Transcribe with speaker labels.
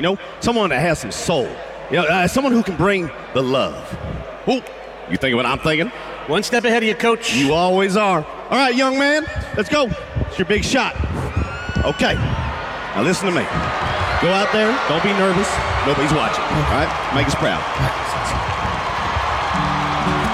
Speaker 1: know, someone that has some soul. You know, someone who can bring the love. Ooh, you thinking what I'm thinking?
Speaker 2: One step ahead of you, Coach.
Speaker 1: You always are. All right, young man, let's go. It's your big shot. Okay, now listen to me. Go out there, don't be nervous. Nobody's watching, all right? Make us proud.